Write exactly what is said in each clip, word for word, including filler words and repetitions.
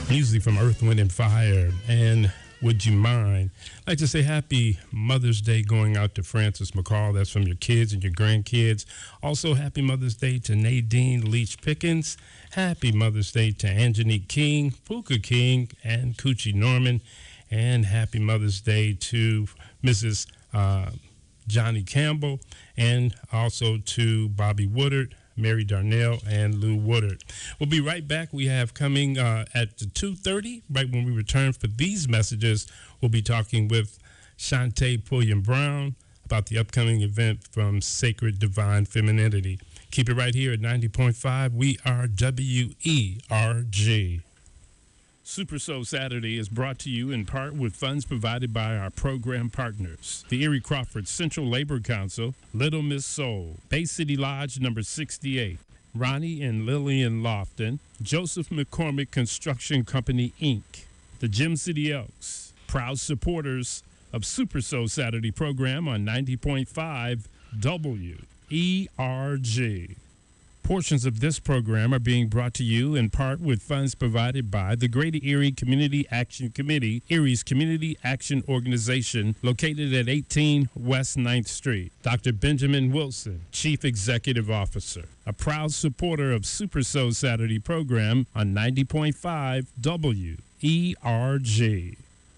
Music from Earth, Wind, and Fire. And Would You Mind? I'd like to say happy Mother's Day going out to Frances McCall. That's from your kids and your grandkids. Also, happy Mother's Day to Nadine Leach Pickens. Happy Mother's Day to Angenique King, Puka King, and Coochie Norman. And happy Mother's Day to Missus Uh, Johnny Campbell, and also to Bobby Woodard, Mary Darnell, and Lou Woodard. We'll be right back. We have coming uh, at two thirty, right when we return for these messages, we'll be talking with Shantae Pulliam Brown about the upcoming event from Sacred Divine Femininity. Keep it right here at ninety point five. We are W E R G. Super Soul Saturday is brought to you in part with funds provided by our program partners, the Erie Crawford Central Labor Council, Little Miss Soul, Bay City Lodge number sixty-eight, Ronnie and Lillian Lofton, Joseph McCormick Construction Company, Incorporated, the Gem City Elks, proud supporters of Super Soul Saturday program on ninety point five W E R G. Portions of this program are being brought to you in part with funds provided by the Greater Erie Community Action Committee, Erie's community action organization located at eighteen West ninth Street. Doctor Benjamin Wilson, Chief Executive Officer, a proud supporter of Super Soul Saturday program on ninety point five W E R G.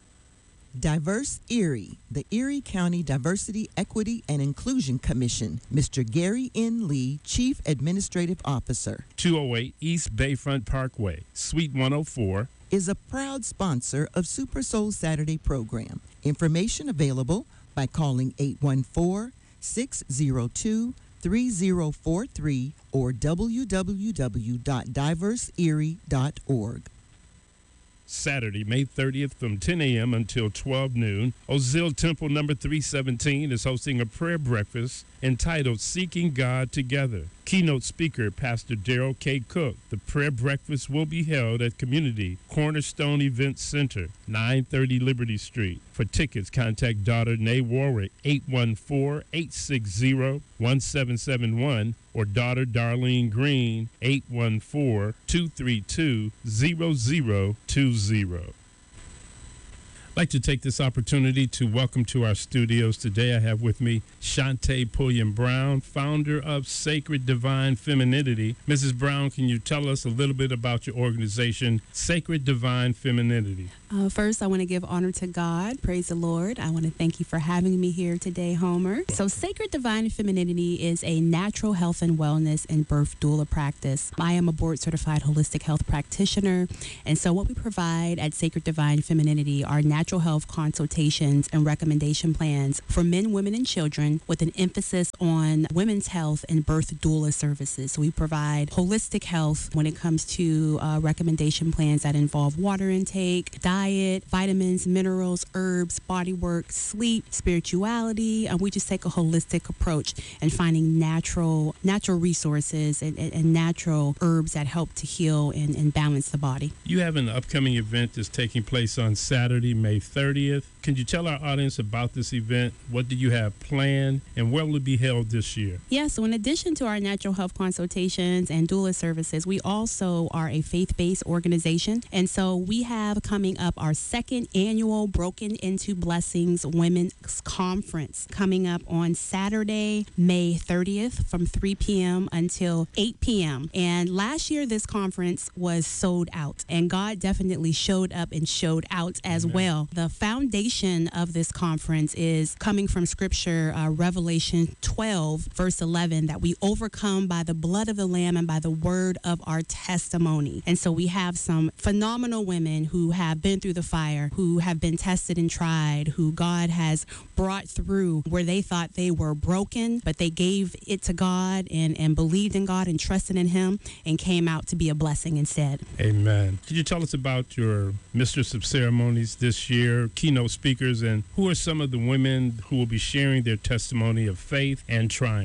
Diverse Erie, the Erie County Diversity, Equity, and Inclusion Commission. Mister Gary N. Lee, Chief Administrative Officer. two oh eight East Bayfront Parkway, Suite one oh four. Is a proud sponsor of Super Soul Saturday program. Information available by calling eight one four, six oh two, three oh four three or w w w dot diverse erie dot org. Saturday, May thirtieth from ten a.m. until twelve noon, Ozil Temple number three seventeen is hosting a prayer breakfast entitled Seeking God Together. Keynote speaker, Pastor Darrell K. Cook. The prayer breakfast will be held at Community Cornerstone Event Center, nine thirty Liberty Street. For tickets, contact daughter Nay Warwick, eight one four, eight six zero, one seven seven one, or daughter Darlene Green, eight one four, two three two, zero zero two zero. I'd like to take this opportunity to welcome to our studios today. I have with me Shantae Pulliam Brown, founder of Sacred Divine Femininity. Missus Brown, can you tell us a little bit about your organization, Sacred Divine Femininity? Uh, first, I want to give honor to God. Praise the Lord. I want to thank you for having me here today, Homer. So Sacred Divine Femininity is a natural health and wellness and birth doula practice. I am a board-certified holistic health practitioner, and so what we provide at Sacred Divine Femininity are natural health consultations and recommendation plans for men, women, and children with an emphasis on women's health and birth doula services. So we provide holistic health when it comes to uh, recommendation plans that involve water intake, diet, diet, vitamins, minerals, herbs, body work, sleep, spirituality. And we just take a holistic approach in finding natural natural resources and, and, and natural herbs that help to heal and, and balance the body. You have an upcoming event that's taking place on Saturday, May thirtieth. Can you tell our audience about this event? What do you have planned, and where will it be held this year? Yeah, so in addition to our natural health consultations and doula services, we also are a faith-based organization. And so we have coming up our second annual Broken Into Blessings Women's Conference coming up on Saturday, May thirtieth from three p.m. until eight p.m. And last year, this conference was sold out, and God definitely showed up and showed out as Amen. Well. The foundation of this conference is coming from Scripture, uh, Revelation twelve, verse eleven, that we overcome by the blood of the Lamb and by the word of our testimony. And so we have some phenomenal women who have been through the fire, who have been tested and tried, who God has brought through where they thought they were broken, but they gave it to God and, and believed in God and trusted in Him and came out to be a blessing instead. Amen. Could you tell us about your Mistress of Ceremonies this year, keynote speakers, and who are some of the women who will be sharing their testimony of faith and triumph?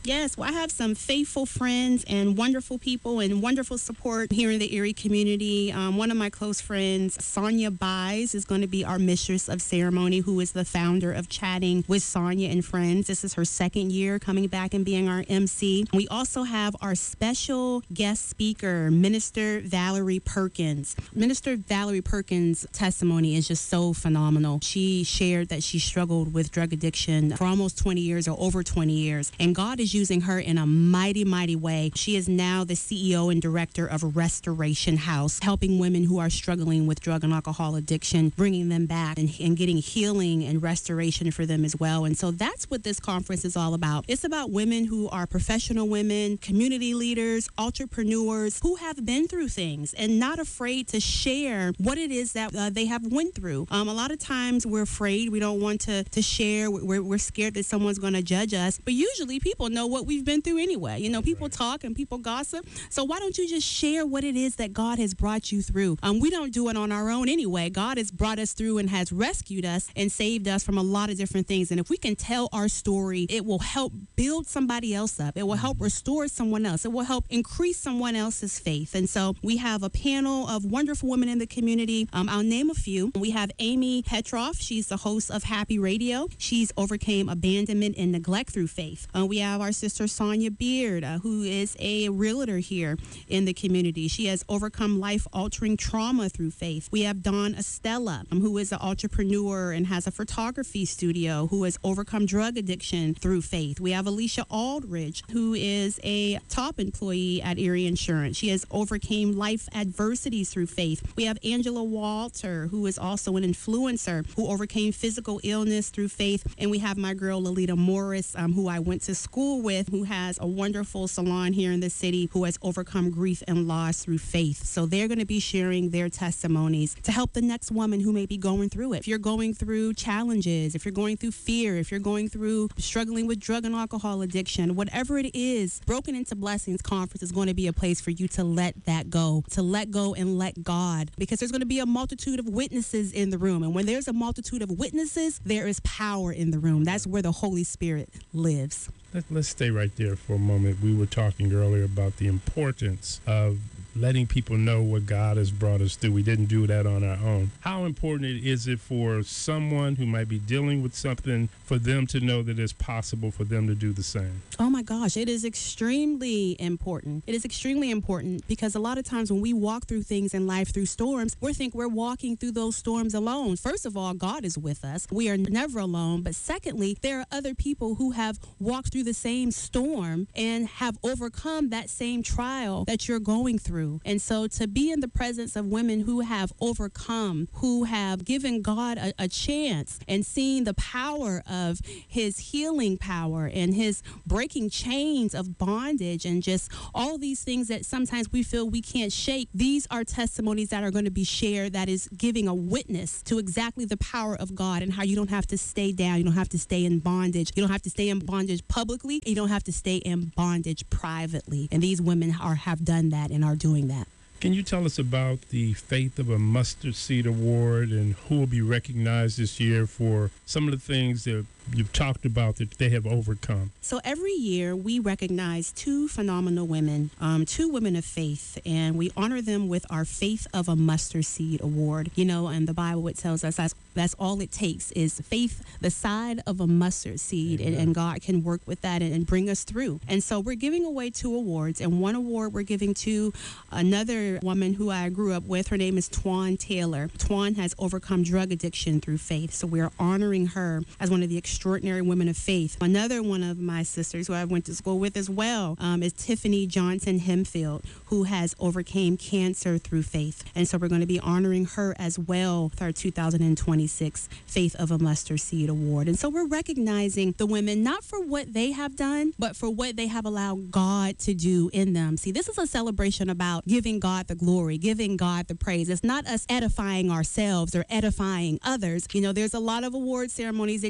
Yes, well, I have some faithful friends and wonderful people and wonderful support here in the Erie community. Um, one of my close friends, Sonia Buys, is going to be our mistress of ceremony, who is the founder of Chatting with Sonia and Friends. This is her second year coming back and being our M C. We also have our special guest speaker, Minister Valerie Perkins. Minister Valerie Perkins' testimony is just so phenomenal. She shared that she struggled with drug addiction for almost twenty years or over twenty years, and God is using her in a mighty, mighty way. She is now the C E O and director of Restoration House, helping women who are struggling with drug and alcohol addiction, bringing them back and, and getting healing and restoration for them as well. And so that's what this conference is all about. It's about women who are professional women, community leaders, entrepreneurs who have been through things and not afraid to share what it is that uh, they have went through. Um, a lot of times we're afraid. We don't want to, to share. We're, we're scared that someone's going to judge us. But usually people know what we've been through anyway. You know, people talk and people gossip. So why don't you just share what it is that God has brought you through? Um, we don't do it on our own anyway. God has brought us through and has rescued us and saved us from a lot of different things. And if we can tell our story, it will help build somebody else up. It will help restore someone else. It will help increase someone else's faith. And so we have a panel of wonderful women in the community. Um, I'll name a few. We have Amy Petroff. She's the host of Happy Radio. She's overcame abandonment and neglect through faith. Uh, we have our sister Sonia Beard, uh, who is a realtor here in the community. She has overcome life-altering trauma through faith. We have Dawn Estella, um, who is an entrepreneur and has a photography studio, who has overcome drug addiction through faith. We have Alicia Aldridge, who is a top employee at Erie Insurance. She has overcame life adversities through faith. We have Angela Walter, who is also an influencer, who overcame physical illness through faith. And we have my girl Lalita Morris, um, who I went to school with, who has a wonderful salon here in the city, who has overcome grief and loss through faith. So they're going to be sharing their testimonies to help the next woman who may be going through it. If you're going through challenges, if you're going through fear, if you're going through struggling with drug and alcohol addiction, whatever it is, Broken Into Blessings Conference is going to be a place for you to let that go, to let go and let God, because there's going to be a multitude of witnesses in the room. And when there's a multitude of witnesses, there is power in the room. That's where the Holy Spirit lives. Let, let's stay right there for a moment. We were talking earlier about the importance of letting people know what God has brought us through. We didn't do that on our own. How important is it for someone who might be dealing with something for them to know that it's possible for them to do the same? Oh my gosh, it is extremely important. It is extremely important because a lot of times when we walk through things in life, through storms, we think we're walking through those storms alone. First of all, God is with us. We are never alone. But secondly, there are other people who have walked through the same storm and have overcome that same trial that you're going through. And so to be in the presence of women who have overcome, who have given God a, a chance and seen the power of his healing power and his breaking chains of bondage and just all these things that sometimes we feel we can't shake, these are testimonies that are going to be shared that is giving a witness to exactly the power of God and how you don't have to stay down, you don't have to stay in bondage, you don't have to stay in bondage publicly, you don't have to stay in bondage privately. And these women are have done that and are doing that. Can you tell us about the Faith of a Mustard Seed Award and who will be recognized this year for some of the things that you've talked about that they have overcome? So every year we recognize two phenomenal women, um, two women of faith, and we honor them with our Faith of a Mustard Seed Award. You know, in the Bible it tells us that's, that's all it takes is faith the size of a mustard seed, and, and God can work with that and, and bring us through. And so we're giving away two awards, and one award we're giving to another woman who I grew up with. Her name is Twan Taylor. Twan has overcome drug addiction through faith, so we're honoring her as one of the extraordinary women of faith. Another one of my sisters who I went to school with as well um, is Tiffany Johnson Hemfield, who has overcame cancer through faith. And so we're going to be honoring her as well with our two thousand twenty-six Faith of a Mustard Seed Award. And so we're recognizing the women not for what they have done, but for what they have allowed God to do in them. See, this is a celebration about giving God the glory, giving God the praise. It's not us edifying ourselves or edifying others. You know, there's a lot of award ceremonies that do that, and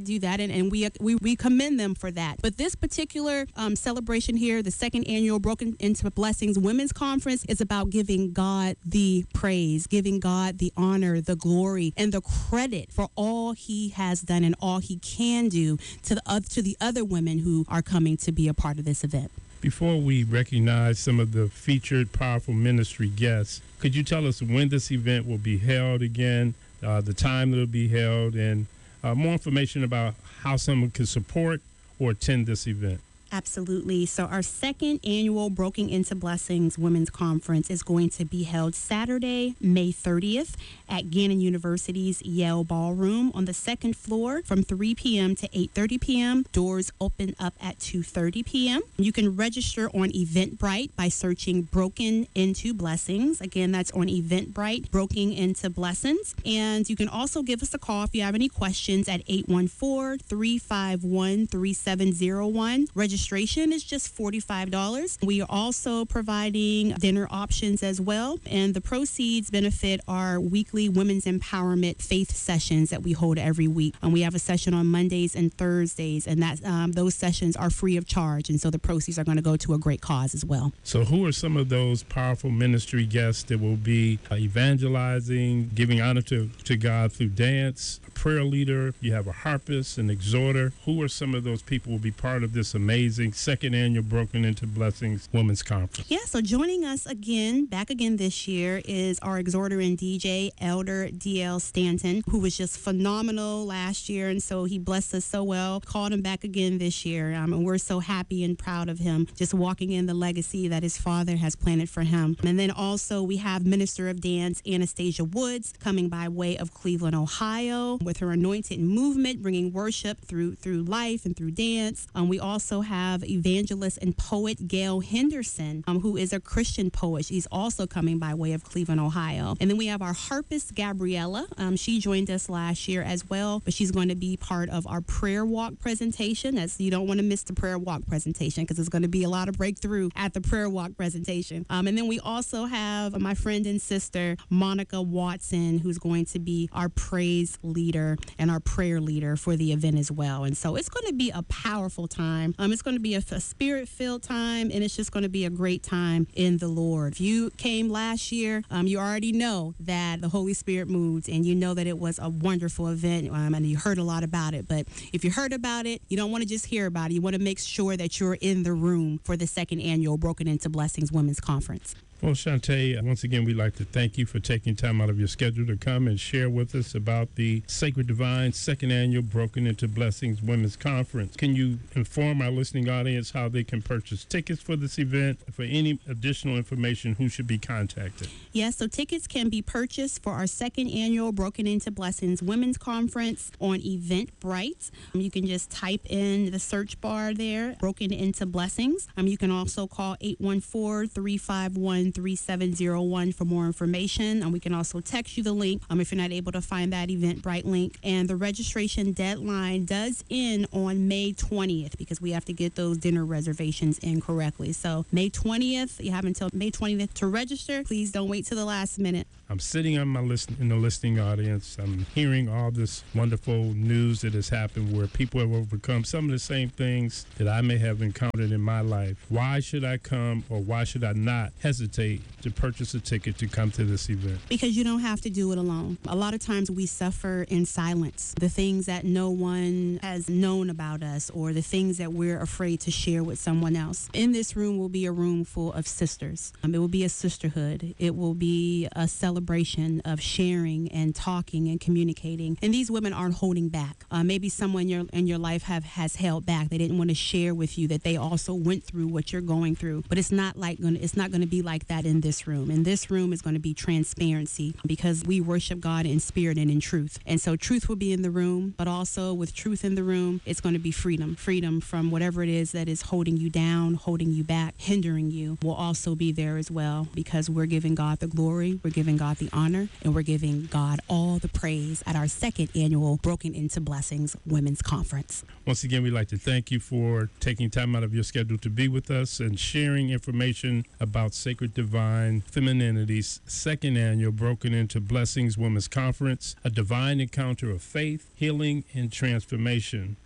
and, and we, we we commend them for that. But this particular um, celebration here, the second annual Broken into Blessings Women's Conference, is about giving God the praise, giving God the honor, the glory, and the credit for all He has done and all He can do to the other, to the other women who are coming to be a part of this event. Before we recognize some of the featured powerful ministry guests, could you tell us when this event will be held again, uh, the time that it will be held, and uh, more information about how someone can support or attend this event? Absolutely. So our second annual Broken into Blessings Women's Conference is going to be held Saturday, May thirtieth at Gannon University's Yale Ballroom on the second floor from three p.m. to eight thirty p.m. Doors open up at two thirty p.m. You can register on Eventbrite by searching Broken into Blessings. Again, that's on Eventbrite, Broken into Blessings. And you can also give us a call if you have any questions at eight one four, three five one, three seven zero one. Registration is just forty-five dollars. We are also providing dinner options as well, and the proceeds benefit our weekly women's empowerment faith sessions that we hold every week. And we have a session on Mondays and Thursdays, and that um, those sessions are free of charge, and so the proceeds are going to go to a great cause as well. So who are some of those powerful ministry guests that will be uh, evangelizing, giving honor to, to God through dance, a prayer leader, you have a harpist, an exhorter? Who are some of those people who will be part of this amazing second annual Broken into Blessings Women's Conference? Yeah, so joining us again, back again this year, is our exhorter and D J, Elder D L Stanton, who was just phenomenal last year, and so he blessed us so well. Called him back again this year, um, and we're so happy and proud of him, just walking in the legacy that his father has planted for him. And then also we have Minister of Dance Anastasia Woods coming by way of Cleveland, Ohio, with her anointed movement, bringing worship through through life and through dance. Um, we also have have evangelist and poet Gail Henderson, um, who is a Christian poet. She's also coming by way of Cleveland, Ohio. And then we have our harpist, Gabriella. Um, she joined us last year as well, but she's going to be part of our prayer walk presentation. As you don't want to miss the prayer walk presentation, because there's going to be a lot of breakthrough at the prayer walk presentation. Um, and then we also have my friend and sister, Monica Watson, who's going to be our praise leader and our prayer leader for the event as well. And so it's going to be a powerful time. Um, it's going to be a, a spirit-filled time, and it's just going to be a great time in the Lord. If you came last year, um, you already know that the Holy Spirit moves, and you know that it was a wonderful event, um, and you heard a lot about it. But if you heard about it, you don't want to just hear about it. You want to make sure that you're in the room for the second annual Broken into Blessings Women's Conference. Well, Shantae, once again, we'd like to thank you for taking time out of your schedule to come and share with us about the Sacred Divine second annual Broken into Blessings Women's Conference. Can you inform our listening audience how they can purchase tickets for this event? For any additional information, who should be contacted? Yes, so tickets can be purchased for our second annual Broken into Blessings Women's Conference on Eventbrite. Um, you can just type in the search bar there, Broken into Blessings. Um, you can also call eight one four, three five one, three seven zero one for more information. And we can also text you the link um, if you're not able to find that Eventbrite link. And the registration deadline does end on May twentieth, because we have to get those dinner reservations in correctly. So May twentieth, you have until May twentieth to register. Please don't wait till the last minute. I'm sitting on my list in the listening audience. I'm hearing all this wonderful news that has happened where people have overcome some of the same things that I may have encountered in my life. Why should I come, or why should I not hesitate to purchase a ticket to come to this event? Because you don't have to do it alone. A lot of times we suffer in silence. The things that no one has known about us, or the things that we're afraid to share with someone else. In this room will be a room full of sisters. Um, it will be a sisterhood. It will be a celebration of sharing and talking and communicating. And these women aren't holding back. Uh, maybe someone in your, in your life have has held back. They didn't want to share with you that they also went through what you're going through. But it's not like gonna, it's not going to be like that in this room. In this room is going to be transparency, because we worship God in spirit and in truth. And so truth will be in the room, but also with truth in the room, it's going to be freedom. Freedom from whatever it is that is holding you down, holding you back, hindering you will also be there as well, because we're giving God the glory, we're giving God the honor, and we're giving God all the praise at our second annual Broken into Blessings Women's Conference. Once again, we'd like to thank you for taking time out of your schedule to be with us and sharing information about Sacred Divine Femininity's second annual Broken into Blessings Women's Conference, a divine encounter of faith, healing, and transformation.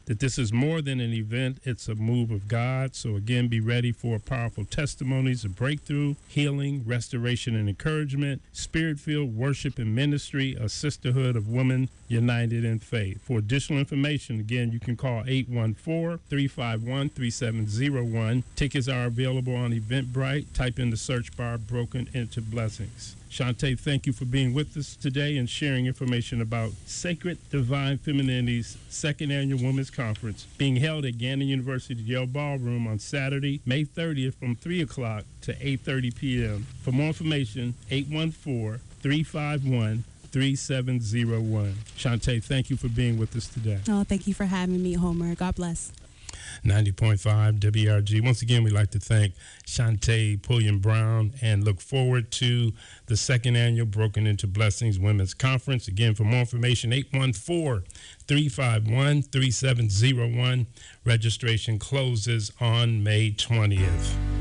that this is more than an event, it's a move of God. So again, be ready for powerful testimonies of breakthrough, healing, restoration, and encouragement, spirit-filled worship and ministry, a sisterhood of women united in faith. For additional information, again, you can call eight one four, three five one, three seven zero one. Tickets are available on Eventbrite. Type in the search bar, Broken Into Blessings. Shantae, thank you for being with us today and sharing information about Sacred Divine Feminity's second annual Women's Conference being held at Gannon University Yale Ballroom on Saturday, May thirtieth from three o'clock to eight thirty p.m. For more information, eight one four, three five one, three seven zero one. Shantae, thank you for being with us today. Oh, thank you for having me, Homer. God bless. ninety point five W R G. Once again, we'd like to thank Shantae Pulliam Brown and look forward to the second annual Broken Into Blessings Women's Conference. Again, for more information, eight one four, three five one, three seven zero one. Registration closes on May twentieth.